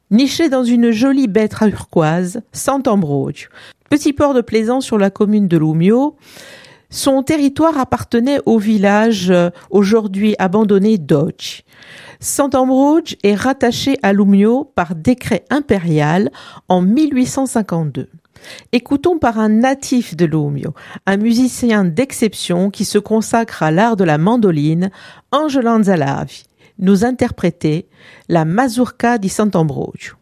Niché dans une jolie baie turquoise, Sant'Ambrogio, petit port de plaisance sur la commune de Lumio, son territoire appartenait au village aujourd'hui abandonné d'Oci. Sant'Ambrogio est rattaché à Lumio par décret impérial en 1852. Écoutons par un natif de Lumio, un musicien d'exception qui se consacre à l'art de la mandoline, Angelo Anzalavi, nous interpréter la mazurka di Sant'Ambrogio.